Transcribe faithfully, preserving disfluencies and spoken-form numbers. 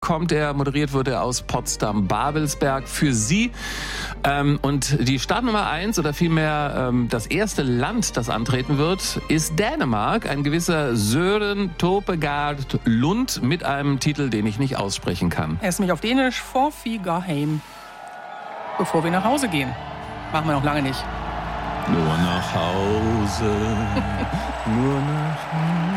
kommt er, moderiert wird er aus Potsdam-Babelsberg für Sie. Ähm, und die Startnummer eins oder vielmehr ähm, das erste Land, das antreten wird, ist Dänemark. Ein gewisser Søren Topegaard Lund mit einem Titel, den ich nicht aussprechen kann. Er ist nämlich auf Dänisch For Figa Heim. Bevor wir nach Hause gehen. Machen wir noch lange nicht. Nur nach Hause, nur nach Hause.